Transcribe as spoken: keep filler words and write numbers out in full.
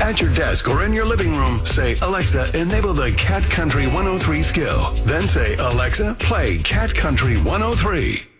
At your desk or in your living room, say, Alexa, enable the Cat Country one oh three skill. Then say, Alexa, play Cat Country one oh three.